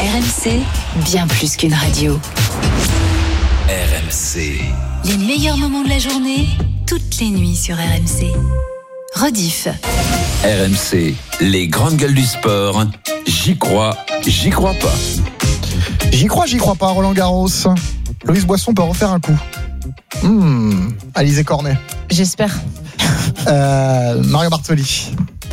RMC, bien plus qu'une radio. RMC. Les meilleurs moments de la journée, toutes les nuits sur RMC. Rediff. RMC, les grandes gueules du sport. J'y crois pas. J'y crois pas, Roland Garros. Louise Boisson peut refaire un coup. Alizé Cornet. J'espère. Mario Bartoli.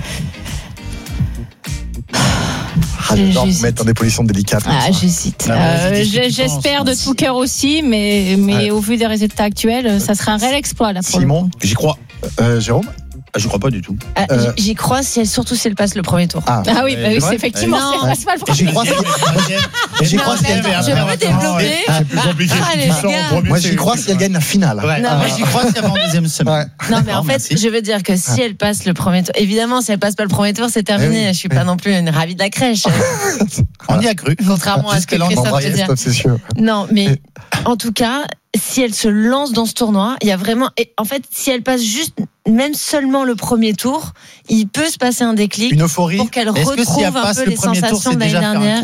J'adore vous mettre dans des positions délicates. J'hésite. J'espère de tout cœur aussi, mais au vu des résultats actuels, ça serait un réel exploit là. Simon, j'y crois. Jérôme. Je crois pas du tout. J'y crois surtout si elle passe le premier tour. Oui, c'est effectivement. J'y crois. J'y crois si elle peux développer. C'est plus compliqué. Moi, j'y crois si elle gagne la finale. Non, moi, j'y crois si elle va en deuxième semaine. Non, mais en fait, je veux dire que si elle passe le premier tour, évidemment, si elle passe pas le premier tour, c'est terminé. Je suis pas non plus une ravie de la crèche. On y a cru. Contrairement à ce que Christophe peut dire. Non, mais en tout cas, si elle se lance dans ce tournoi, il y a vraiment. Et en fait, si elle passe juste, même seulement le premier tour, il peut se passer un déclic. Une euphorie. Pour qu'elle retrouve un peu les sensations de l'année dernière.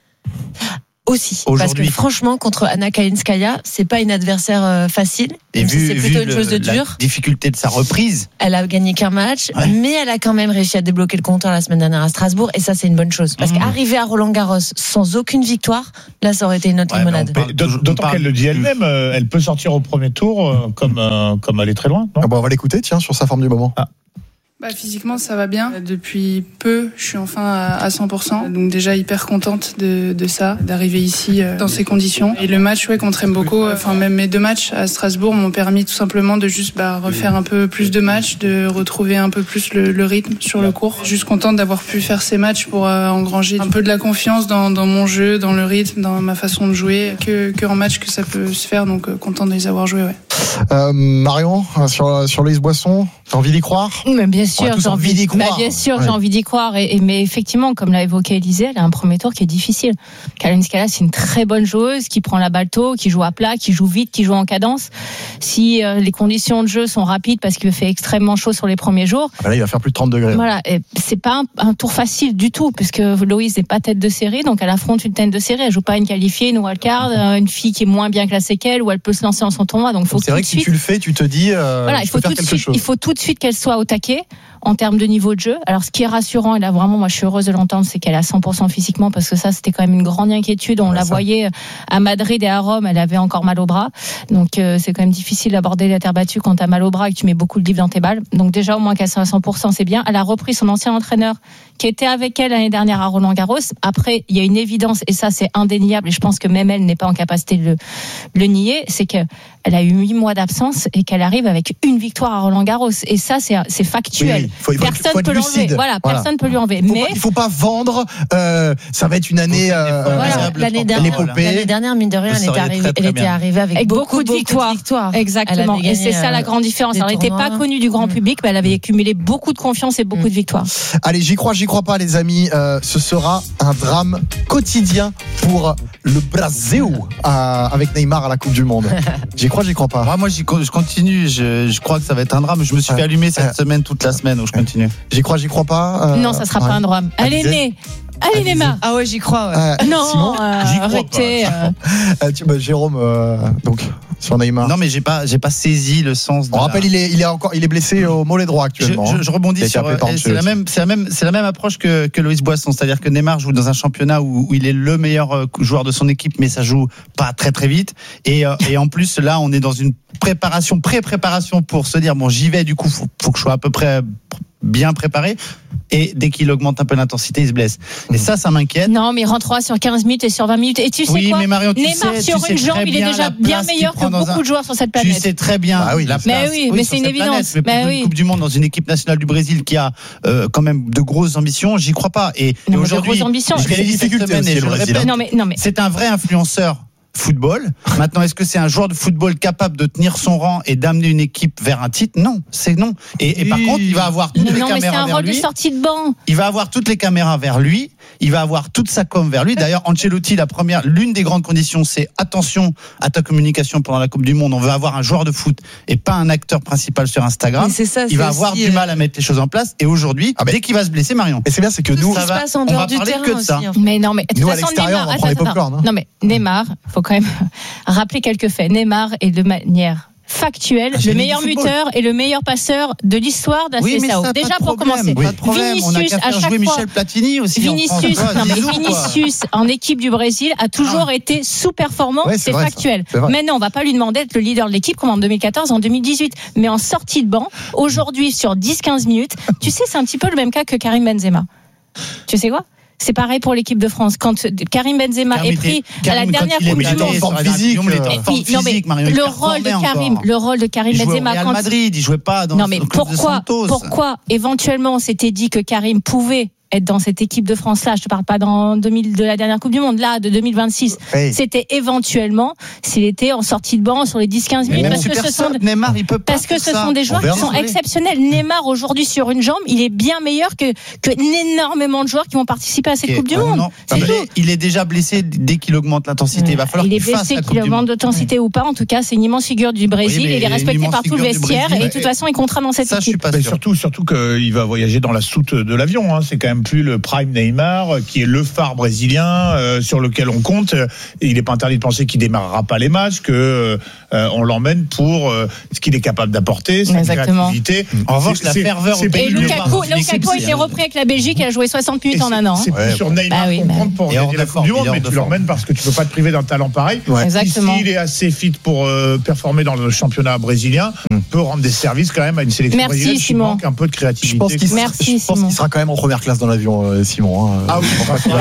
Aussi, parce que franchement, contre Anna Kalinskaya, c'est pas une adversaire facile. Et vu, c'est plutôt une chose de dur. La difficulté de sa reprise. Elle a gagné qu'un match, mais elle a quand même réussi à débloquer le compteur la semaine dernière à Strasbourg, et ça, c'est une bonne chose. Parce qu'arriver à Roland Garros sans aucune victoire, là, ça aurait été une autre limonade. D'autant qu'elle le dit elle-même, elle peut sortir au premier tour comme aller très loin. On va l'écouter, tiens, sur sa forme du moment. Physiquement, ça va bien. Depuis peu, je suis enfin à 100%. Donc déjà hyper contente de ça, d'arriver ici dans ces conditions. Et le match, contre Mboko, même mes 2 matchs à Strasbourg m'ont permis tout simplement de juste refaire un peu plus de matchs, de retrouver un peu plus le rythme sur le court. Juste contente d'avoir pu faire ces matchs pour engranger un peu de la confiance dans mon jeu, dans le rythme, dans ma façon de jouer, que en match que ça peut se faire. Donc contente de les avoir joués. Marion, sur Louise Boisson, t'as envie d'y croire? Mais bien sûr, j'ai envie d'y croire. Bien sûr, j'ai envie d'y croire. Mais effectivement, comme l'a évoqué Alizé, elle a un premier tour qui est difficile. Kalinskaya, c'est une très bonne joueuse qui prend la balle tôt, qui joue à plat, qui joue vite, qui joue en cadence. Si les conditions de jeu sont rapides parce qu'il fait extrêmement chaud sur les premiers jours. Là, il va faire plus de 30 degrés. Voilà, et c'est pas un tour facile du tout, puisque Louise n'est pas tête de série, donc elle affronte une tête de série. Elle joue pas une qualifiée, une wildcard, une fille qui est moins bien classée qu'elle, où elle peut se lancer en son tournoi. Donc c'est vrai que si tu le fais, tu te dis. Voilà, il faut tout de suite qu'elle soit au taquet en termes de niveau de jeu. Alors, ce qui est rassurant, et là vraiment, moi, je suis heureuse de l'entendre, c'est qu'elle est à 100% physiquement, parce que ça, c'était quand même une grande inquiétude. On la voyait à Madrid et à Rome, elle avait encore mal au bras. Donc, c'est quand même difficile d'aborder la terre battue quand t'as mal au bras et que tu mets beaucoup de livres dans tes balles. Donc, déjà, au moins qu'elle soit à 100%, c'est bien. Elle a repris son ancien entraîneur qui était avec elle l'année dernière à Roland Garros. Après, il y a une évidence, et ça, c'est indéniable, et je pense que même elle n'est pas en capacité de le nier, c'est qu'elle a eu 8 mois d'absence et qu'elle arrive avec une victoire à Roland Garros. Et ça, c'est factuel. Personne ne peut l'enlever. Voilà, personne peut lui enlever. Il ne faut pas vendre. Ça va être une année. L'année dernière, mine de rien, elle était arrivée avec beaucoup de victoires. Exactement. Et c'est ça la grande différence. Elle n'était pas connue du grand public, mais elle avait accumulé beaucoup de confiance et beaucoup de victoires. Allez, j'y crois pas, les amis. Ce sera un drame quotidien pour le Brasil avec Neymar à la Coupe du Monde. J'y crois pas. Moi, je continue. Je crois que ça va être un drame. Je me suis fait allumer cette semaine, toute la semaine, où je continue. J'y crois pas. Non, ça sera pas un drame. Allez, Neymar. Ah ouais, j'y crois. Non, arrêtez. Jérôme, donc sur Neymar. Non, mais j'ai pas saisi le sens. On rappelle, il est blessé au mollet droit actuellement. Je rebondis sur. C'est la même approche que Louise Boisson, c'est-à-dire que Neymar joue dans un championnat où il est le meilleur joueur de son équipe, mais ça joue pas très très vite. Et en plus là, on est dans une pré-préparation pour se dire j'y vais. Du coup, faut que je sois à peu près bien préparé. Et dès qu'il augmente un peu l'intensité, il se blesse. Et ça m'inquiète. Non, mais il rentrera sur 15 minutes et sur 20 minutes. Et tu sais quoi, mais Marion, Neymar sur une jambe, il est déjà bien meilleur que beaucoup de joueurs sur cette planète. Tu sais très bien la place. Mais c'est une évidence. Mais pour une Coupe du Monde dans une équipe nationale du Brésil qui a quand même de grosses ambitions, j'y crois pas. Et aujourd'hui, grosses ambitions. Il y a des difficultés aussi, je le répète, c'est un vrai influenceur. football. Maintenant, est-ce que c'est un joueur de football capable de tenir son rang et d'amener une équipe vers un titre? Non, c'est non. Et par contre, il va avoir toutes les caméras vers lui. Non, mais c'est un rôle de sortie de banc. Il va avoir toutes les caméras vers lui. Il va avoir toute sa com vers lui. D'ailleurs, Ancelotti, l'une des grandes conditions, c'est attention à ta communication pendant la Coupe du Monde. On veut avoir un joueur de foot et pas un acteur principal sur Instagram. Il va avoir du mal à mettre les choses en place. Et aujourd'hui, dès qu'il va se blesser, Marion. Et c'est bien, c'est que nous, on va parler que de ça. Mais non, mais de nous, toute à façon, l'extérieur, on prend les pop-corn. Non, mais Neymar, faut quand même rappeler quelques faits. Neymar est de manière factuelle, le meilleur buteur et le meilleur passeur de l'histoire de la CSAO. Déjà pour commencer. Pas de problème. On a qu'à faire jouer Michel Platini aussi. Vinicius en équipe du Brésil a toujours été sous-performant, c'est factuel. Maintenant, on va pas lui demander d'être le leader de l'équipe comme en 2014, en 2018, mais en sortie de banc, aujourd'hui sur 10-15 minutes, tu sais, c'est un petit peu le même cas que Karim Benzema. Tu sais quoi? C'est pareil pour l'équipe de France. Quand Karim Benzema est pris à la dernière Coupe du Monde, le rôle de Karim Benzema, Real Madrid, il jouait pas dans le club de Santos. Pourquoi éventuellement on s'était dit que Karim pouvait être dans cette équipe de France là, je te parle pas de la dernière Coupe du Monde, là de 2026, c'était éventuellement s'il était en sortie de banc sur les 10-15 minutes, Neymar, il peut pas, parce que ce sont des joueurs qui sont exceptionnels. Neymar aujourd'hui sur une jambe, il est bien meilleur que énormément de joueurs qui vont participer à cette Coupe du Monde. Il est déjà blessé dès qu'il augmente l'intensité. Il va falloir qu'il fasse la Coupe du Monde. Qu'il augmente d'intensité ou pas, en tout cas, c'est une immense figure du Brésil. Il est respecté par tout le vestiaire et de toute façon, il comptera dans cette équipe. Surtout qu'il va voyager dans la soute de l'avion. C'est quand même plus le prime Neymar qui est le phare brésilien sur lequel on compte. Il n'est pas interdit de penser qu'il démarrera pas les matchs, que on l'emmène pour ce qu'il est capable d'apporter, sa créativité. En revanche, la ferveur. Et Lukaku a été repris avec la Belgique, il a joué 60 minutes en un an. C'est plus sur Neymar qu'on compte pour gagner la Coupe du Monde, mais tu l'emmènes parce que tu peux pas te priver d'un talent pareil. Exactement. S'il est assez fit pour performer dans le championnat brésilien, peut rendre des services quand même à une sélection brésilienne qui manque un peu de créativité. Je pense qu'il sera quand même en première classe dans l'avion, Simon. Ah oui,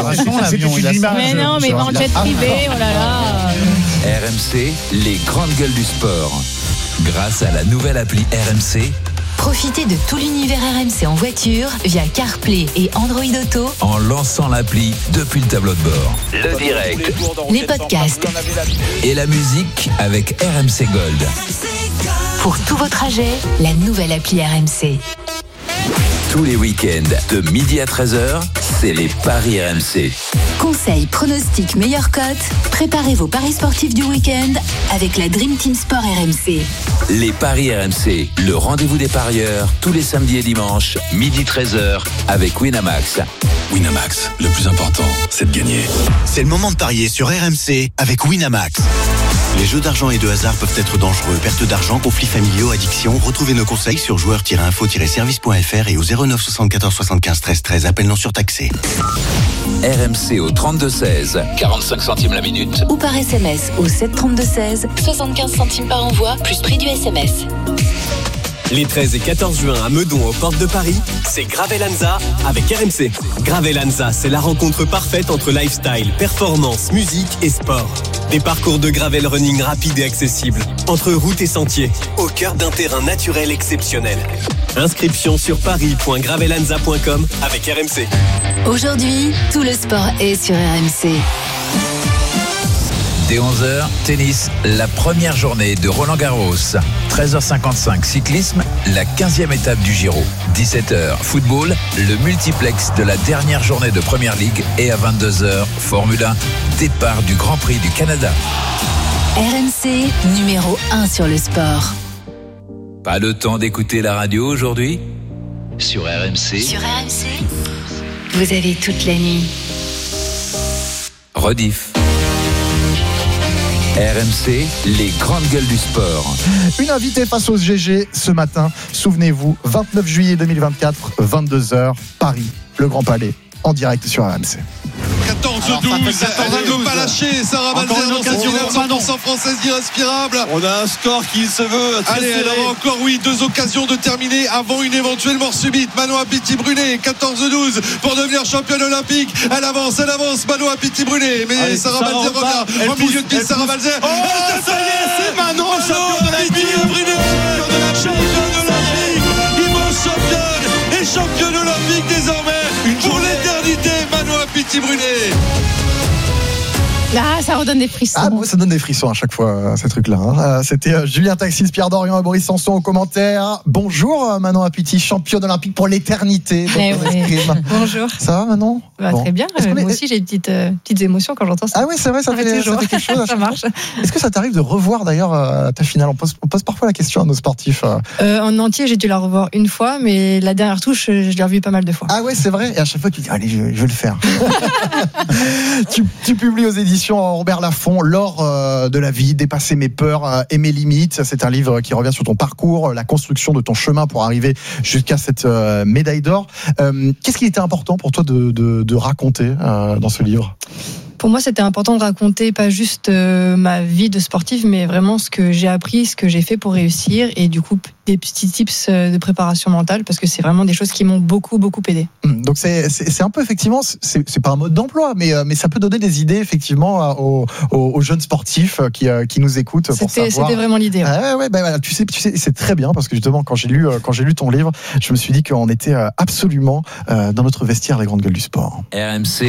mais non, mais en jet privé, oh là là. RMC, les grandes gueules du sport. Grâce à la nouvelle appli RMC, profitez de tout l'univers RMC en voiture via CarPlay et Android Auto en lançant l'appli depuis le tableau de bord. Le direct, les podcasts et la musique avec RMC Gold. Pour tous vos trajets, la nouvelle appli RMC. Tous les week-ends, de midi à 13h, c'est les paris RMC. Conseils, pronostics, meilleures cotes. Préparez vos paris sportifs du week-end avec la Dream Team Sport RMC. Les paris RMC, le rendez-vous des parieurs, tous les samedis et dimanches, midi 13h, avec Winamax. Winamax, le plus important, c'est de gagner. C'est le moment de parier sur RMC avec Winamax. Les jeux d'argent et de hasard peuvent être dangereux. Perte d'argent, conflits familiaux, addiction. Retrouvez nos conseils sur joueurs-info-service.fr et au 09 74 75 13 13. Appel non surtaxé. RMC au 32-16, 45 centimes la minute. Ou par SMS au 732-16, 75 centimes par envoi, plus prix du SMS. Les 13 et 14 juin à Meudon, aux portes de Paris, c'est Gravelanza avec RMC. Gravelanza, c'est la rencontre parfaite entre lifestyle, performance, musique et sport. Des parcours de gravel running rapides et accessibles, entre routes et sentiers, au cœur d'un terrain naturel exceptionnel. Inscription sur paris.gravelanza.com avec RMC. Aujourd'hui, tout le sport est sur RMC. Dès 11h, tennis, la première journée de Roland-Garros. 13h55, cyclisme, la 15e étape du Giro. 17h, football, le multiplex de la dernière journée de Première Ligue. Et à 22h, Formule 1, départ du Grand Prix du Canada. RMC, numéro 1 sur le sport. Pas le temps d'écouter la radio aujourd'hui ? Sur RMC. Sur RMC, vous avez toute la nuit. Rediff. RMC, les grandes gueules du sport. Une invitée face aux GG ce matin. Souvenez-vous, 29 juillet 2024, 22h, Paris, le Grand Palais, en direct sur RMC. 14-12, elle ne veut pas lâcher. Sarah Balzer dans cette finale 100% française irrespirable. On a un score qui se veut très allez, elle aura encore, deux occasions de terminer avant une éventuelle mort subite. Manoa Pitti-Brunet, 14-12 pour devenir championne olympique. Elle avance, Manoa Pitti-Brunet. Mais allez, Sarah Balzer revient au milieu de pied. Sarah Balzer. Ça y est, c'est Manon, championne olympique. Championne olympique, immense championne et championne olympique désormais pour l'éternité. Manoa Pitti-Brunet. Ah, ça redonne des frissons. Ah, moi, ça donne des frissons à chaque fois, ces trucs-là. Hein. C'était Julien Taxis, Pierre Dorian et Boris Sanson aux commentaires. Bonjour, Manon Apiti, championne olympique pour l'éternité. Bonjour. Ça va, Manon? Très bien. Moi aussi, j'ai des petites émotions quand j'entends ça. Ah oui, c'est vrai, ça fait quelque chose. Ça marche. Est-ce que ça t'arrive de revoir d'ailleurs ta finale? On pose parfois la question à nos sportifs. En entier, j'ai dû la revoir une fois, mais la dernière touche, je l'ai revue pas mal de fois. Ah ouais, c'est vrai. Et à chaque fois, tu dis, allez, je vais le faire. tu publies aux éditions Robert Laffont, L'or de la vie, dépasser mes peurs et mes limites. C'est un livre qui revient sur ton parcours, la construction de ton chemin pour arriver jusqu'à cette médaille d'or. Qu'est-ce qui était important pour toi de raconter dans ce livre? Pour moi, c'était important de raconter pas juste ma vie de sportive, mais vraiment ce que j'ai appris, ce que j'ai fait pour réussir, et du coup des petits tips de préparation mentale, parce que c'est vraiment des choses qui m'ont beaucoup aidé. Donc c'est un peu, effectivement, c'est pas un mode d'emploi, mais ça peut donner des idées effectivement aux jeunes sportifs qui nous écoutent. C'était vraiment l'idée. Ouais, voilà, tu sais, c'est très bien, parce que justement quand j'ai lu ton livre, je me suis dit qu'on était absolument dans notre vestiaire, les grandes gueules du sport. RMC,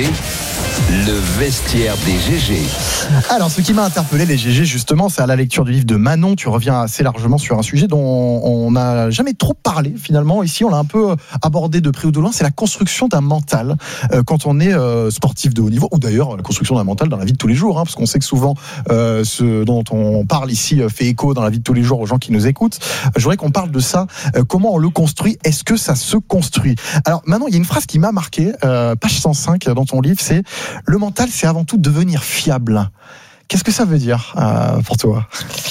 le vestiaire des GG. Alors, ce qui m'a interpellé, les GG, justement, c'est à la lecture du livre de Manon. Tu reviens assez largement sur un sujet dont on n'a jamais trop parlé, finalement. Ici, on l'a un peu abordé de près ou de loin. C'est la construction d'un mental quand on est sportif de haut niveau, ou d'ailleurs la construction d'un mental dans la vie de tous les jours, parce qu'on sait que souvent ce dont on parle ici fait écho dans la vie de tous les jours aux gens qui nous écoutent. Je voudrais qu'on parle de ça. Comment on le construit? Est-ce que ça se construit? Alors, Manon, il y a une phrase qui m'a marqué, page 105 dans ton livre, c'est: le mental, c'est avant tout devenir fiable. Qu'est-ce que ça veut dire pour toi?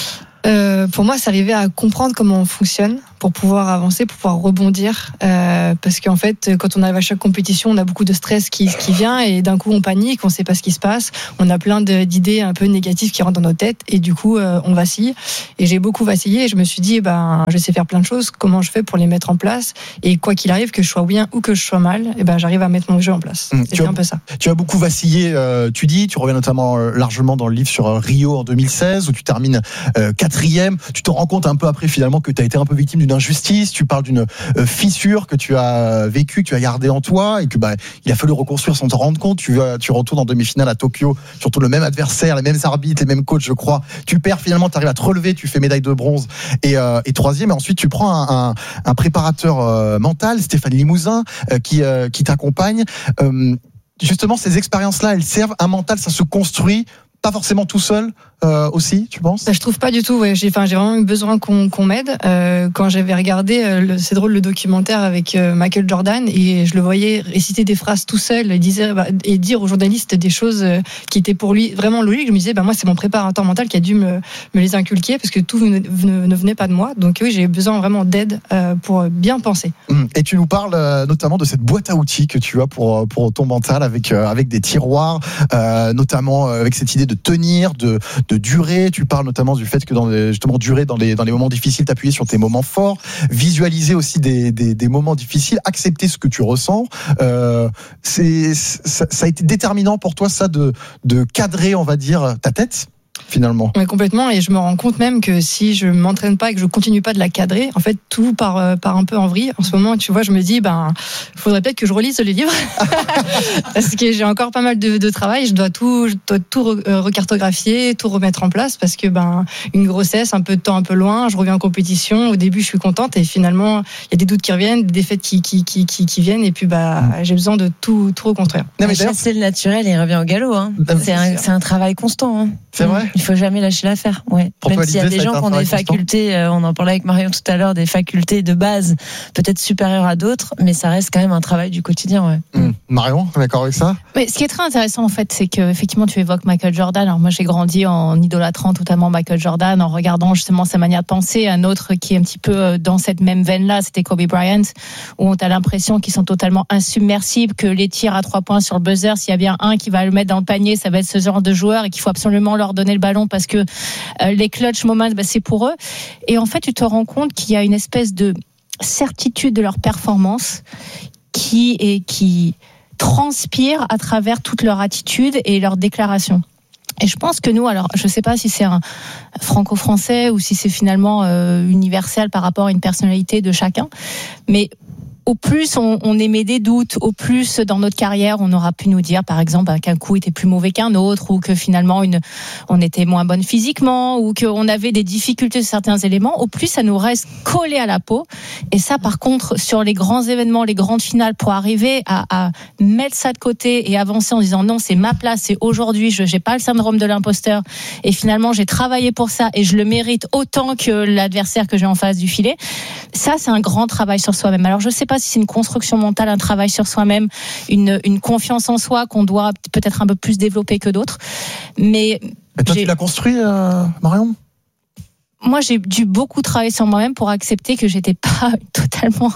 Pour moi, c'est arriver à comprendre comment on fonctionne pour pouvoir avancer, pour pouvoir rebondir. Parce qu'en fait, quand on arrive à chaque compétition, on a beaucoup de stress qui vient, et d'un coup, on panique, on ne sait pas ce qui se passe. On a plein d'idées un peu négatives qui rentrent dans nos têtes, et du coup, on vacille. Et j'ai beaucoup vacillé, et je me suis dit, je sais faire plein de choses. Comment je fais pour les mettre en place? Et quoi qu'il arrive, que je sois bien ou que je sois mal, j'arrive à mettre mon jeu en place. C'est un peu ça. Tu as beaucoup vacillé, tu reviens notamment largement dans le livre sur Rio en 2016, où tu termines 4e. Tu te rends compte un peu après, finalement, que tu as été un peu victime d'une injustice. Tu parles d'une fissure que tu as vécue, que tu as gardée en toi, et que il a fallu reconstruire sans te rendre compte. Tu retournes en demi-finale à Tokyo, surtout le même adversaire, les mêmes arbitres, les mêmes coachs, je crois. Tu perds, finalement, tu arrives à te relever, tu fais médaille de bronze et 3e, et ensuite tu prends un préparateur mental, Stéphane Limousin, qui t'accompagne. Justement, ces expériences-là, elles servent. Un mental, ça se construit pas forcément tout seul aussi, tu penses? Je trouve pas du tout. J'ai vraiment eu besoin qu'on m'aide. Quand j'avais regardé, c'est drôle, le documentaire avec Michael Jordan, et je le voyais réciter des phrases tout seul, et dire aux journalistes des choses qui étaient pour lui vraiment logiques. Je me disais, moi, c'est mon préparateur mental qui a dû me les inculquer, parce que tout ne venait pas de moi. Donc oui, j'ai besoin vraiment d'aide pour bien penser. Et tu nous parles notamment de cette boîte à outils que tu as pour ton mental, avec des tiroirs, notamment avec cette idée de tenir, de durer. Tu parles notamment du fait que durer dans les moments difficiles, t'appuyer sur tes moments forts, visualiser aussi des moments difficiles, accepter ce que tu ressens. Ça a été déterminant pour toi, ça, de cadrer, on va dire, ta tête, finalement. Oui, complètement. Et je me rends compte même que si je m'entraîne pas et que je continue pas de la cadrer, en fait, tout part un peu en vrille. En ce moment, tu vois, je me dis, faudrait peut-être que je relise les livres. Parce que j'ai encore pas mal de travail. Je dois tout recartographier, tout remettre en place, parce que, une grossesse, un peu de temps un peu loin, je reviens en compétition. Au début, je suis contente, et finalement, il y a des doutes qui reviennent, des défaites qui viennent, et puis, j'ai besoin de tout reconstruire. Chasser le naturel, il revient au galop, hein. C'est un travail constant, hein. C'est vrai? Il faut jamais lâcher l'affaire. Ouais. Même s'il y a des gens qui ont des facultés, on en parlait avec Marion tout à l'heure, des facultés de base peut-être supérieures à d'autres, mais ça reste quand même un travail du quotidien. Ouais. Marion, d'accord avec ça? Mais ce qui est très intéressant, en fait, c'est que effectivement, tu évoques Michael Jordan. Alors moi, j'ai grandi en idolâtrant totalement Michael Jordan, en regardant justement sa manière de penser. Un autre qui est un petit peu dans cette même veine-là, c'était Kobe Bryant, où on a l'impression qu'ils sont totalement insubmersibles, que les tirs à 3 points sur le buzzer, s'il y a bien un qui va le mettre dans le panier, ça va être ce genre de joueur, et qu'il faut absolument leur donner le ballon, parce que les clutch moments, c'est pour eux. Et en fait, tu te rends compte qu'il y a une espèce de certitude de leur performance qui transpire à travers toute leur attitude et leurs déclarations. Et je pense que nous, alors je ne sais pas si c'est un franco-français ou si c'est finalement universel par rapport à une personnalité de chacun, mais au plus on émet des doutes, au plus dans notre carrière on aura pu nous dire par exemple qu'un coup était plus mauvais qu'un autre, ou que finalement on était moins bonne physiquement, ou qu'on avait des difficultés sur certains éléments, au plus ça nous reste collé à la peau. Et ça par contre sur les grands événements, les grandes finales, pour arriver à mettre ça de côté et avancer en disant non, c'est ma place, c'est aujourd'hui, j'ai pas le syndrome de l'imposteur et finalement j'ai travaillé pour ça et je le mérite autant que l'adversaire que j'ai en face du filet. Ça c'est un grand travail sur soi-même. Alors je sais pas si c'est une construction mentale, un travail sur soi-même, une confiance en soi qu'on doit peut-être un peu plus développer que d'autres. Mais toi, tu l'as construit, Marion ? Moi, j'ai dû beaucoup travailler sur moi-même pour accepter que j'étais pas totalement,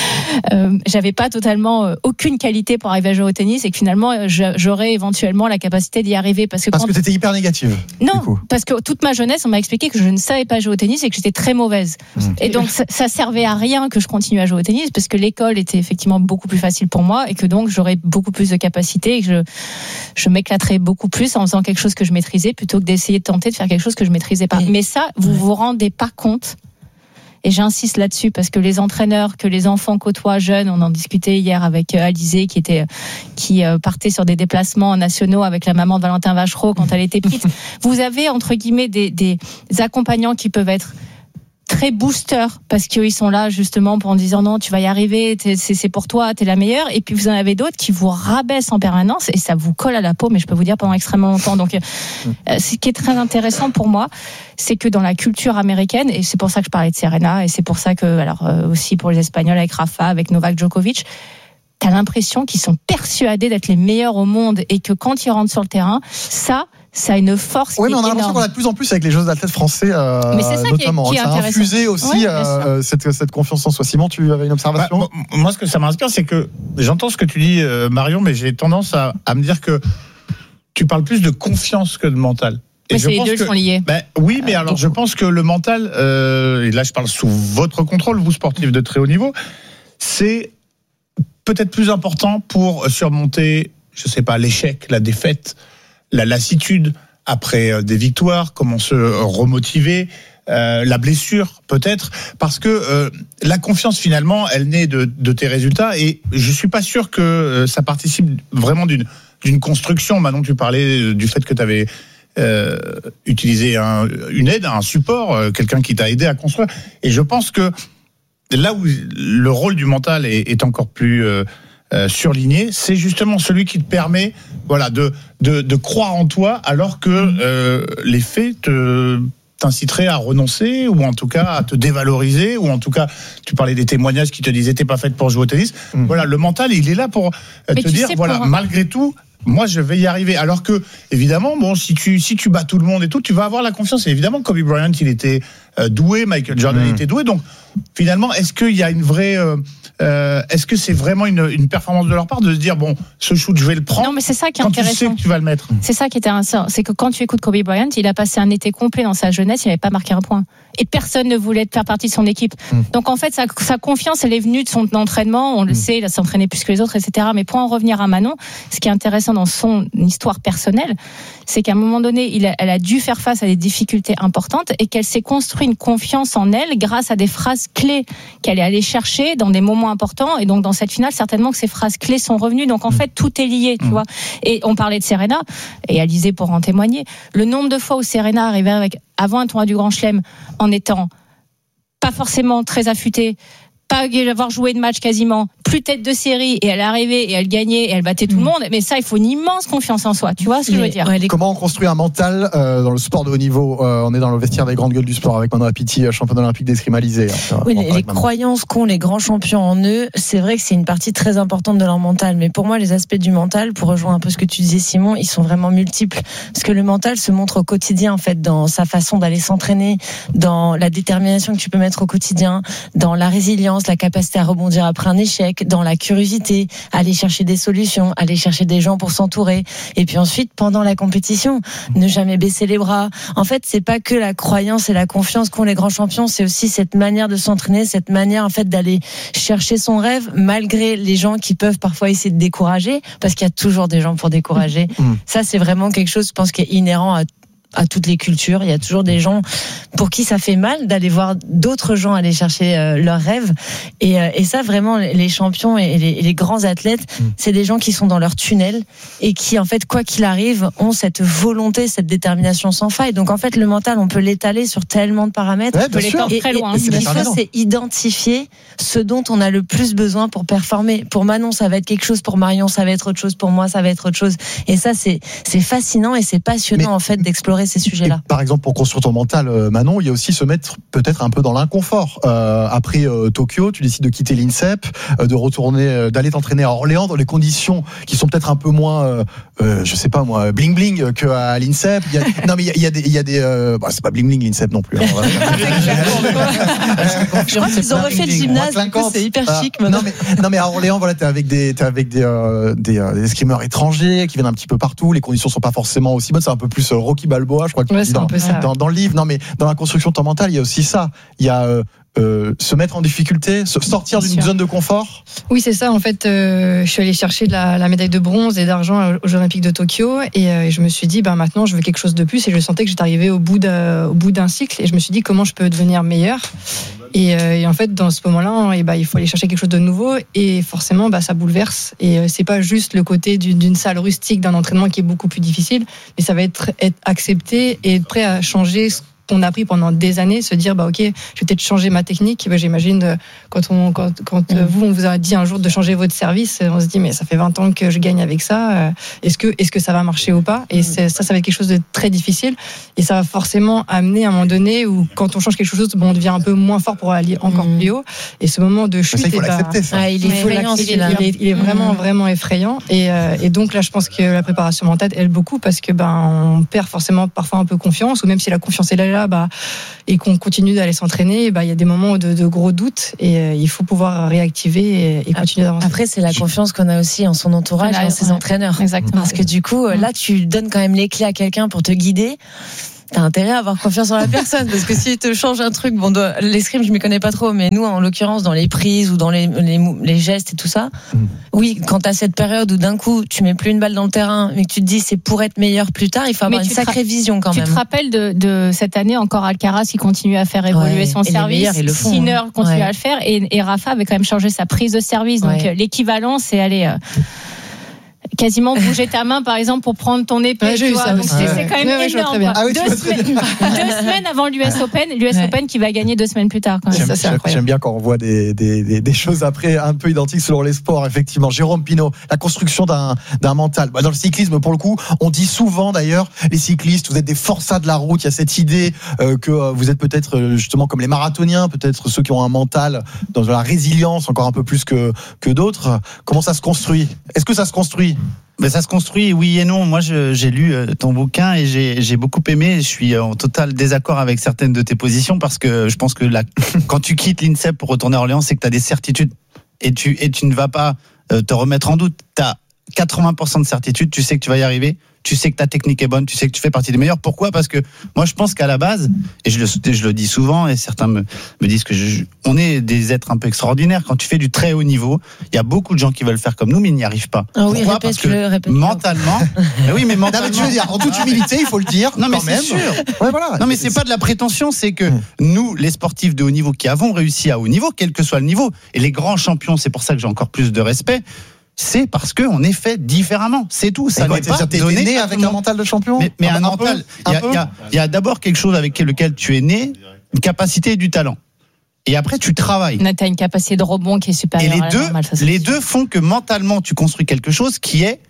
j'avais pas totalement aucune qualité pour arriver à jouer au tennis, et que finalement, j'aurais éventuellement la capacité d'y arriver parce que t'étais hyper négative. Non, parce que toute ma jeunesse, on m'a expliqué que je ne savais pas jouer au tennis et que j'étais très mauvaise. Et donc, ça servait à rien que je continue à jouer au tennis parce que l'école était effectivement beaucoup plus facile pour moi et que donc j'aurais beaucoup plus de capacité et que je m'éclaterais beaucoup plus en faisant quelque chose que je maîtrisais plutôt que d'essayer de tenter de faire quelque chose que je maîtrisais pas. Mais ça, vous rendez pas compte, et j'insiste là-dessus parce que les entraîneurs que les enfants côtoient jeunes, on en discutait hier avec Alizé qui partait sur des déplacements nationaux avec la maman de Valentin Vachereau quand elle était petite. Vous avez entre guillemets des accompagnants qui peuvent être très boosters parce qu'ils sont là justement pour en disant non, tu vas y arriver, c'est pour toi, t'es la meilleure. Et puis vous en avez d'autres qui vous rabaissent en permanence et ça vous colle à la peau, mais je peux vous dire pendant extrêmement longtemps. Donc ce qui est très intéressant pour moi, c'est que dans la culture américaine, et c'est pour ça que je parlais de Serena, et c'est pour ça que aussi pour les Espagnols avec Rafa, avec Novak Djokovic, t'as l'impression qu'ils sont persuadés d'être les meilleurs au monde et que quand ils rentrent sur le terrain, ça a une force. Oui, mais on a l'impression qu'on a de plus en plus avec les jeux d'athlètes français, mais c'est ça notamment. Qui est ça a infusé aussi cette confiance en soi. Simon, tu avais une observation ? Moi, ce que ça m'inspire, c'est que j'entends ce que tu dis, Marion, mais j'ai tendance à me dire que tu parles plus de confiance que de mental. Mais les deux sont liés. Oui, mais alors je pense que le mental, et là je parle sous votre contrôle, vous sportifs de très haut niveau, c'est peut-être plus important pour surmonter, je sais pas, l'échec, la défaite, la lassitude après des victoires, comment se remotiver, la blessure peut-être, parce que la confiance finalement, elle naît de tes résultats, et je suis pas sûr que ça participe vraiment d'une construction. Maintenant, tu parlais du fait que tu avais utilisé une aide, un support, quelqu'un qui t'a aidé à construire, et je pense que là où le rôle du mental est encore plus surligné, c'est justement celui qui te permet de croire en toi alors que les faits t'inciteraient à renoncer, ou en tout cas à te dévaloriser, ou en tout cas, tu parlais des témoignages qui te disaient t'es pas faite pour jouer au tennis. Voilà, le mental, il est là pour te dire malgré tout, moi je vais y arriver. Alors que évidemment, si tu bats tout le monde et tout, tu vas avoir la confiance. Et évidemment, Kobe Bryant, il était doué, Michael Jordan était doué. Donc finalement, est-ce qu'il y a une vraie est-ce que c'est vraiment une performance de leur part de se dire ce shoot je vais le prendre? Non, mais c'est ça qui est quand intéressant. Tu sais que tu vas le mettre. C'est ça qui est intéressant, c'est que quand tu écoutes Kobe Bryant, il a passé un été complet dans sa jeunesse, il n'avait pas marqué un point. Et personne ne voulait faire partie de son équipe. Donc en fait, sa confiance, elle est venue de son entraînement. On le sait, il a s'entraîné plus que les autres, etc. Mais pour en revenir à Manon, ce qui est intéressant dans son histoire personnelle, c'est qu'à un moment donné, elle a dû faire face à des difficultés importantes et qu'elle s'est construit une confiance en elle grâce à des phrases clés qu'elle est allée chercher dans des moments importants. Et donc dans cette finale, certainement que ces phrases clés sont revenues. Donc en fait, tout est lié, tu vois. Et on parlait de Serena, et Alizé pour en témoigner. Le nombre de fois où Serena arrivait avant un tournoi du Grand Chelem en étant pas forcément très affûtée, pas avoir joué de match quasiment, plus tête de série, et elle arrivait et elle gagnait et elle battait tout le monde. Mais ça, il faut une immense confiance en soi. Tu vois ce que je veux dire? Comment on construit un mental dans le sport de haut niveau? On est dans le vestiaire des grandes gueules du sport avec Manon Apiti, championne olympique d'escrime Alizé. Oui, les croyances qu'ont les grands champions en eux, c'est vrai que c'est une partie très importante de leur mental. Mais pour moi, les aspects du mental, pour rejoindre un peu ce que tu disais, Simon, ils sont vraiment multiples. Parce que le mental se montre au quotidien, en fait, dans sa façon d'aller s'entraîner, dans la détermination que tu peux mettre au quotidien, dans la résilience, la capacité à rebondir après un échec, dans la curiosité, aller chercher des solutions, aller chercher des gens pour s'entourer. Et puis ensuite, pendant la compétition, ne jamais baisser les bras. En fait, c'est pas que la croyance et la confiance qu'ont les grands champions, c'est aussi cette manière de s'entraîner, cette manière, en fait, d'aller chercher son rêve, malgré les gens qui peuvent parfois essayer de décourager, parce qu'il y a toujours des gens pour décourager. Ça, c'est vraiment quelque chose, je pense, qui est inhérent à toutes les cultures. Il y a toujours des gens pour qui ça fait mal d'aller voir d'autres gens aller chercher leurs rêves. Et ça, vraiment, les champions et les grands athlètes, c'est des gens qui sont dans leur tunnel et qui, en fait, quoi qu'il arrive, ont cette volonté, cette détermination sans faille. Donc, en fait, le mental, on peut l'étaler sur tellement de paramètres. Ouais, bien sûr. Très loin. Et ce qu'il faut, c'est identifier ce dont on a le plus besoin pour performer. Pour Manon, ça va être quelque chose. Pour Marion, ça va être autre chose. Pour moi, ça va être autre chose. Et ça, c'est fascinant et c'est passionnant, en fait, d'explorer ces sujets-là. Et par exemple, pour construire ton mental, Manon, il y a aussi se mettre peut-être un peu dans l'inconfort. Après Tokyo, tu décides de quitter l'INSEP, de retourner, d'aller t'entraîner à Orléans dans les conditions qui sont peut-être un peu moins, je sais pas moi, bling bling qu'à l'INSEP. Non mais il y a des, bah, c'est pas bling bling l'INSEP non plus. Hein, je crois qu'ils ont refait le gymnase, c'est hyper chic. Non mais à Orléans, voilà, t'es avec des escrimeurs étrangers qui viennent un petit peu partout. Les conditions sont pas forcément aussi bonnes. C'est un peu plus Rocky Balboa, je crois que dans le livre. Non mais dans la construction de ton mental, il y a aussi ça. Il y a se mettre en difficulté, sortir d'une zone de confort. Oui, c'est ça. En fait, je suis allée chercher la médaille de bronze et d'argent aux Jeux Olympiques de Tokyo, et je me suis dit, maintenant, je veux quelque chose de plus. Et je sentais que j'étais arrivée au bout d'un cycle, et je me suis dit, comment je peux devenir meilleure. Et en fait, dans ce moment-là, il faut aller chercher quelque chose de nouveau, et forcément, ça bouleverse. Et c'est pas juste le côté d'une salle rustique, d'un entraînement qui est beaucoup plus difficile, mais ça va être accepté et être prêt à changer qu'on a appris pendant des années, se dire ok, je vais peut-être changer ma technique. J'imagine quand vous, on vous a dit un jour de changer votre service, on se dit mais ça fait 20 ans que je gagne avec ça, est-ce que ça va marcher ou pas? Et ça va être quelque chose de très difficile, et ça va forcément amener à un moment donné où quand on change quelque chose, on devient un peu moins fort pour aller encore plus haut, et ce moment de chute, ça, il faut l'accepter, ça. Il est effrayant, il est vraiment vraiment effrayant, et donc là je pense que la préparation mentale aide beaucoup, parce que on perd forcément parfois un peu confiance, ou même si la confiance est là, et qu'on continue d'aller s'entraîner, il y a des moments de gros doutes, et il faut pouvoir réactiver et continuer d'avancer. Après, c'est la confiance qu'on a aussi en son entourage et en ses entraîneurs. Exactement. Parce que du coup, là, tu donnes quand même les clés à quelqu'un pour te guider. T'as intérêt à avoir confiance en la personne, parce que s'il te change un truc, l'escrime, je m'y connais pas trop, mais nous, en l'occurrence, dans les prises ou dans les gestes et tout ça, oui, quand t'as cette période où d'un coup, tu mets plus une balle dans le terrain, mais que tu te dis c'est pour être meilleur plus tard, il faut avoir une sacrée vision quand même. Tu te rappelles de cette année encore, Alcaraz qui continue à faire évoluer son service, Sinner continue à le faire, et Rafa avait quand même changé sa prise de service, donc l'équivalent, c'est aller quasiment bouger ta main, par exemple, pour prendre ton épée. C'est quand même énorme. Deux semaines avant l'US Open qui va gagner 2 semaines plus tard. J'aime bien quand on voit des choses après un peu identiques selon les sports, effectivement. Jérôme Pinault, la construction d'un mental. Dans le cyclisme, pour le coup, on dit souvent d'ailleurs, les cyclistes, vous êtes des forçats de la route. Il y a cette idée que vous êtes peut-être justement comme les marathoniens, peut-être ceux qui ont un mental dans la résilience encore un peu plus que d'autres. Comment ça se construit? Est-ce que ça se construit? Mais ça se construit, oui et non. Moi, j'ai lu ton bouquin et j'ai beaucoup aimé. Je suis en total désaccord avec certaines de tes positions, parce que je pense que quand tu quittes l'INSEP pour retourner à Orléans, c'est que tu as des certitudes et tu ne vas pas te remettre en doute. Tu as 80% de certitude, tu sais que tu vas y arriver. Tu sais que ta technique est bonne, tu sais que tu fais partie des meilleurs. Pourquoi? Parce que moi, je pense qu'à la base, et je le dis souvent, et certains me disent que on est des êtres un peu extraordinaires. Quand tu fais du très haut niveau, il y a beaucoup de gens qui veulent faire comme nous, mais ils n'y arrivent pas. Pourquoi? Parce que mentalement, mais mentalement, tu veux dire, en toute humilité, il faut le dire. Non, mais quand c'est même. sûr. Ouais, voilà. Non, mais c'est pas de la prétention, c'est que nous, les sportifs de haut niveau qui avons réussi à haut niveau, quel que soit le niveau, et les grands champions, c'est pour ça que j'ai encore plus de respect. C'est parce qu'on est fait différemment, c'est tout. Ça n'est pas donné né avec un mental de champion. Mais un mental, il y a d'abord quelque chose avec lequel tu es né, une capacité et du talent. Et après, tu travailles. Tu as une capacité de rebond qui est supérieure. Et les deux font que mentalement, tu construis quelque chose qui est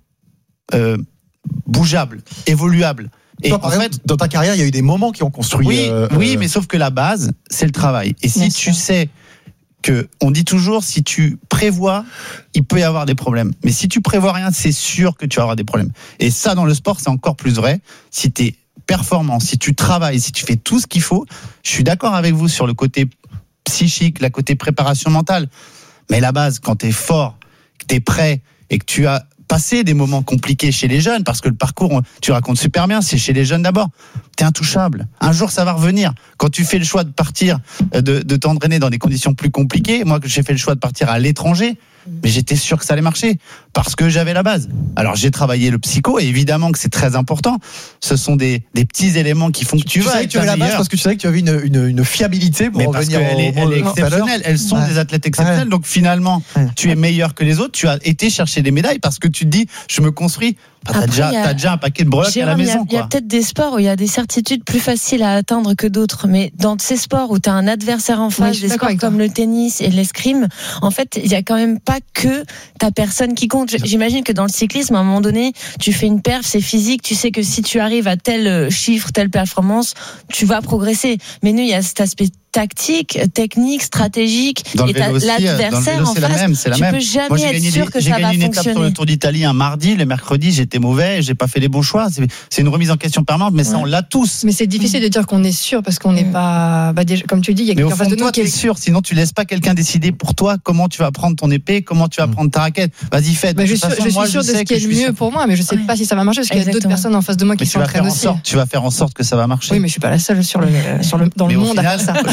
bougeable, évoluable. Et toi, par exemple, dans ta carrière, il y a eu des moments qui ont construit. Oui, mais sauf que la base, c'est le travail. Et si tu sais que on dit toujours, si tu prévois, il peut y avoir des problèmes. Mais si tu prévois rien, c'est sûr que tu vas avoir des problèmes. Et ça, dans le sport, c'est encore plus vrai. Si tu es performant, si tu travailles, si tu fais tout ce qu'il faut, je suis d'accord avec vous sur le côté psychique, la côté préparation mentale. Mais la base, quand tu es fort, que tu es prêt et que tu as passé des moments compliqués chez les jeunes, parce que le parcours, tu racontes super bien, c'est chez les jeunes d'abord. T'es intouchable. Un jour, ça va revenir. Quand tu fais le choix de partir, de t'entraîner dans des conditions plus compliquées, moi, j'ai fait le choix de partir à l'étranger, mais j'étais sûr que ça allait marcher parce que j'avais la base. Alors j'ai travaillé le psycho et évidemment que c'est très important. Ce sont des petits éléments qui font que tu vas. Tu avais la base parce que tu savais que tu avais une fiabilité pour revenir. Elle est exceptionnelle. Elles sont des athlètes exceptionnels. Donc finalement, tu es meilleur que les autres. Tu as été chercher des médailles parce que tu te dis, je me construis. T'as déjà un paquet de breloques à la maison. Il y a peut-être des sports où il y a des certitudes plus faciles à atteindre que d'autres, mais dans ces sports où tu as un adversaire en face, des sports comme le tennis et l'escrime, en fait, il y a quand même pas que ta personne qui compte. J'imagine que dans le cyclisme, à un moment donné, tu fais une perf, c'est physique, tu sais que si tu arrives à tel chiffre, telle performance, tu vas progresser. Mais nous, il y a cet aspect tactique, technique, stratégique, et l'adversaire en face, tu peux jamais être sûr que ça va fonctionner. J'ai gagné une étape sur le Tour d'Italie un mardi, le mercredi j'étais mauvais, j'ai pas fait les bons choix. C'est une remise en question permanente, mais ça on l'a tous. Mais c'est difficile de dire qu'on est sûr parce qu'on n'est pas, déjà, comme tu dis, il y a quelqu'un en face de nous qui est sûr. Sinon tu laisses pas quelqu'un décider pour toi comment tu vas prendre ton épée, comment tu vas prendre ta raquette. Vas-y fais. Je suis sûr de ce qui est le mieux pour moi, mais je sais pas si ça va marcher parce qu'il y a d'autres personnes en face de moi qui s'entraînent aussi. Tu vas faire en sorte que ça va marcher. Oui, mais je suis pas la seule dans le monde à faire ça.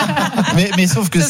Mais sauf que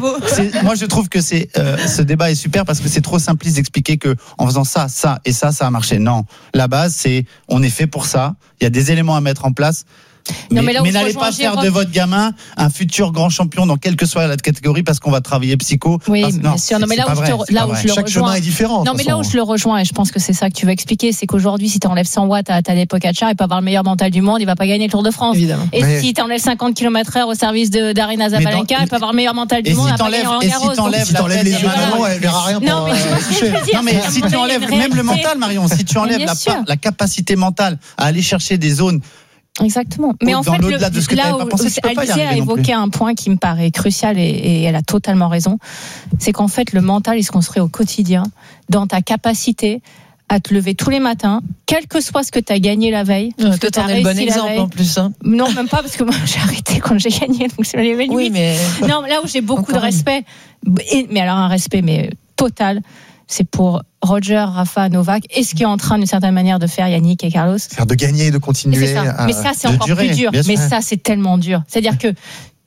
moi je trouve que ce débat est super parce que c'est trop simpliste d'expliquer que en faisant ça et ça a marché. Non, la base c'est on est fait pour ça. Il y a des éléments à mettre en place. Mais n'allez pas faire de votre gamin un futur grand champion dans quelle que soit la catégorie parce qu'on va travailler psycho. Oui, bien sûr. Non, mais là où je le chaque chemin est différent. Non, mais là où je le rejoins, et je pense que c'est ça que tu veux expliquer, c'est qu'aujourd'hui, si tu enlèves 100 watts à Tadej Pogačar, il peut avoir le meilleur mental du monde, il va pas gagner le Tour de France. Évidemment. Et si tu enlèves 50 km/h au service d'Arina Zabalenka, il peut avoir le meilleur mental du monde, il va pas gagner Roland Garros. Si t'enlèves les yeux maman, elle verra rien. Non, mais si tu enlèves même le mental, Marion, si tu enlèves la capacité mentale à aller chercher des zones. Exactement. Mais en fait, là où Alizée a évoqué un point qui me paraît crucial et elle a totalement raison, c'est qu'en fait, le mental, il se construit au quotidien, dans ta capacité à te lever tous les matins, quel que soit ce que tu as gagné la veille. Parce que tu en es le bon exemple en plus. Hein. Non, même pas, parce que moi, j'ai arrêté quand j'ai gagné, donc c'est les oui, mais... Non, là où j'ai beaucoup de respect, mais alors un respect total, c'est pour Roger, Rafa, Novak, et ce qui est en train d'une certaine manière de faire Yannick et Carlos. C'est de gagner, de continuer. Mais ça, c'est encore plus dur. Mais ça, c'est tellement dur. C'est-à-dire que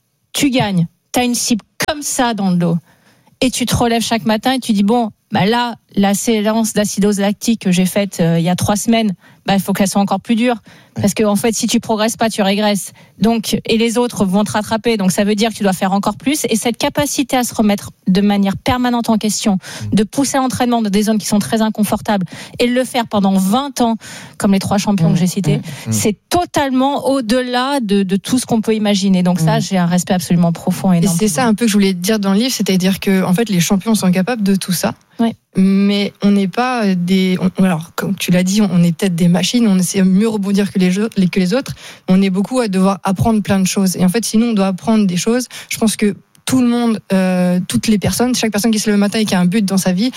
tu gagnes, tu as une cible comme ça dans le dos, et tu te relèves chaque matin et tu dis bon, là, la séance d'acidose lactique que j'ai faite il y a 3 semaines, il faut qu'elle soit encore plus dure. Parce que, en fait, si tu progresses pas, tu régresses. Donc, et les autres vont te rattraper. Donc, ça veut dire que tu dois faire encore plus. Et cette capacité à se remettre de manière permanente en question, de pousser l'entraînement dans des zones qui sont très inconfortables et de le faire pendant 20 ans, comme les 3 champions que j'ai cités, c'est totalement au-delà de tout ce qu'on peut imaginer. Donc, ça, j'ai un respect absolument profond et énorme. Et c'est ça un peu que je voulais dire dans le livre, c'est-à-dire que, en fait, les champions sont capables de tout ça. Oui. Mais on n'est pas alors, comme tu l'as dit, on est peut-être des machines, on sait mieux rebondir que les autres. On est beaucoup à devoir apprendre plein de choses. Et en fait, sinon, on doit apprendre des choses. Je pense que tout le monde, toutes les personnes, chaque personne qui se lève le matin et qui a un but dans sa vie,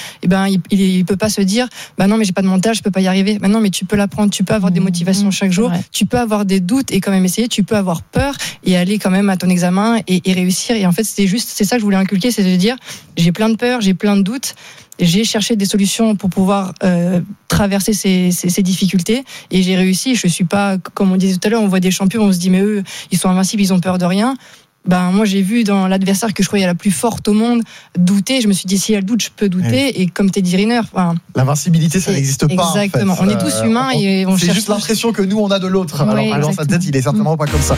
il peut pas se dire, non, mais j'ai pas de mental, je peux pas y arriver. Non, mais tu peux l'apprendre, tu peux avoir des motivations chaque jour, tu peux avoir des doutes et quand même essayer, tu peux avoir peur et aller quand même à ton examen et réussir. Et en fait, c'est ça que je voulais inculquer, c'est de dire, j'ai plein de peurs, j'ai plein de doutes. J'ai cherché des solutions pour pouvoir traverser ces difficultés et j'ai réussi. Je suis pas, comme on disait tout à l'heure, on voit des champions, on se dit mais eux, ils sont invincibles, ils ont peur de rien. Moi j'ai vu dans l'adversaire que je croyais la plus forte au monde douter. Je me suis dit si elle doute, je peux douter. Et comme Teddy Riner, l'invincibilité ça n'existe pas. Exactement. En fait. On est tous humains et on cherche. C'est juste l'impression que nous on a de l'autre. Alors dans sa tête, il est certainement pas comme ça.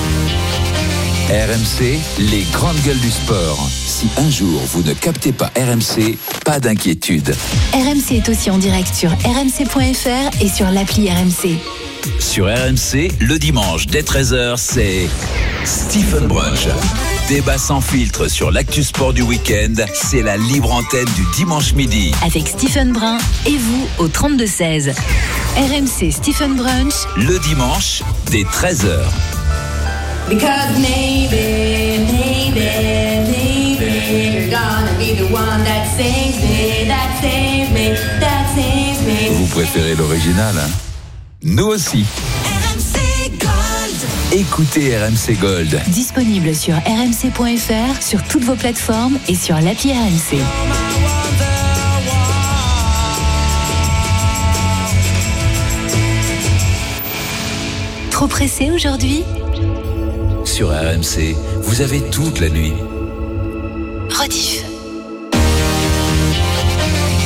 RMC, les grandes gueules du sport. Si un jour vous ne captez pas RMC, pas d'inquiétude. RMC est aussi en direct sur rmc.fr et sur l'appli RMC. Sur RMC, le dimanche dès 13h, c'est Stephen Brunch. Débat sans filtre sur l'actu sport du week-end, c'est la libre antenne du dimanche midi. Avec Stephen Brun et vous au 32-16. RMC Stephen Brunch. Le dimanche dès 13h. Because maybe you're gonna be the one that saves me, that saves me, that saves me. Vous préférez l'original, hein? Nous aussi. RMC Gold. Écoutez RMC Gold. Disponible sur rmc.fr, sur toutes vos plateformes et sur l'appli RMC. Trop pressé aujourd'hui ? Sur RMC, vous avez toute la nuit. Rediff.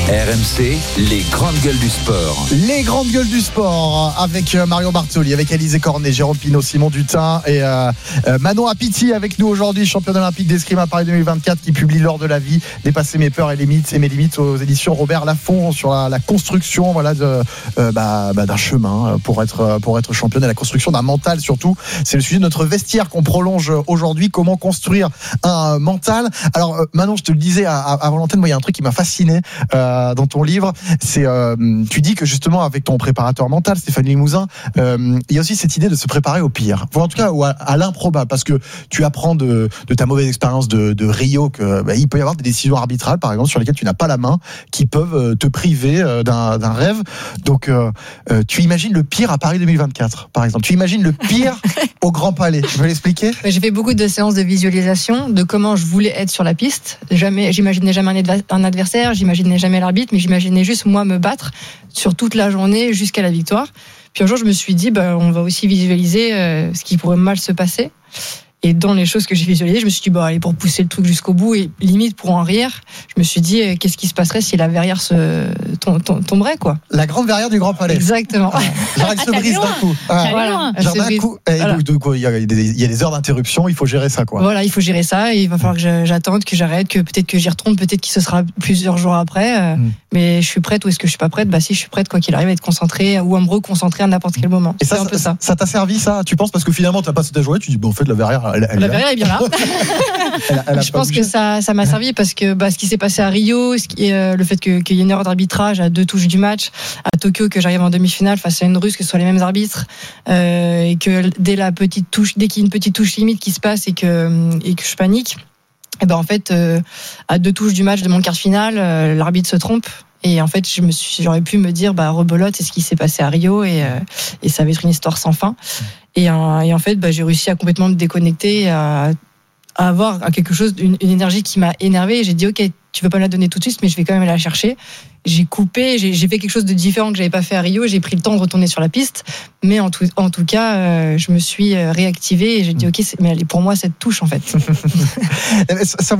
RMC, les grandes gueules du sport. Les grandes gueules du sport avec Marion Bartoli, avec Alizé Cornet, Jérôme Pinault, Simon Dutin et Manon Apiti avec nous aujourd'hui, championne olympique d'escrime à Paris 2024 qui publie L'or de la vie, dépasser mes peurs et mes limites aux éditions Robert Laffont sur la construction d'un chemin pour être championne et la construction d'un mental surtout. C'est le sujet de notre vestiaire qu'on prolonge aujourd'hui. Comment construire un mental? Alors Manon, je te le disais avant l'antenne, moi il y a un truc qui m'a fasciné dans ton livre, c'est tu dis que justement avec ton préparateur mental Stéphane Limousin, il y a aussi cette idée de se préparer au pire, ou en tout cas à l'improbable, parce que tu apprends de ta mauvaise expérience de Rio que il peut y avoir des décisions arbitrales par exemple sur lesquelles tu n'as pas la main, qui peuvent te priver d'un rêve. Donc tu imagines le pire à Paris 2024 par exemple, tu imagines le pire au Grand Palais. Tu peux l'expliquer? J'ai fait beaucoup de séances de visualisation de comment je voulais être sur la piste. J'imaginais jamais un adversaire, j'imaginais jamais l'arbitre, mais j'imaginais juste moi me battre sur toute la journée jusqu'à la victoire. Puis un jour, je me suis dit, on va aussi visualiser ce qui pourrait mal se passer. Et dans les choses que j'ai visualisées, je me suis dit, allez, pour pousser le truc jusqu'au bout et limite pour en rire, je me suis dit, qu'est-ce qui se passerait si la verrière tomberait, quoi. La grande verrière du Grand Palais. Exactement. Genre, elle se brise d'un coup. Voilà. Genre d'un coup. Voilà. Il y a des heures d'interruption, il faut gérer ça, quoi. Voilà, il faut gérer ça et il va falloir que j'attende, que j'arrête, que peut-être que j'y retourne, peut-être que ce sera plusieurs jours après. Mais je suis prête ou est-ce que je suis pas prête? Si je suis prête, quoi qu'il arrive, à être concentrée ou à me reconcentrer à n'importe quel moment. Et ça t'a servi, ça? Tu penses? Parce que finalement, tu as passé ta journée, tu dis, en fait, la verrière, la verrière est bien là. Je pense que ça m'a servi parce que ce qui s'est passé à Rio, le fait qu'il y ait une erreur d'arbitrage à 2 touches du match, à Tokyo que j'arrive en demi-finale face à une Russe, que ce soit les mêmes arbitres, et que dès qu'il y a une petite touche limite qui se passe et que je panique, et en fait à 2 touches du match de mon quart de finale, l'arbitre se trompe. Et en fait, j'aurais pu me dire, rebolote, c'est ce qui s'est passé à Rio et ça va être une histoire sans fin. Et en fait, j'ai réussi à complètement me déconnecter, à avoir quelque chose, une énergie qui m'a énervée. Et j'ai dit, ok, tu veux pas me la donner tout de suite, mais je vais quand même aller la chercher. J'ai coupé, j'ai fait quelque chose de différent que j'avais pas fait à Rio. J'ai pris le temps de retourner sur la piste, mais en tout cas, je me suis réactivée et j'ai dit, ok, mais elle est pour moi cette touche en fait.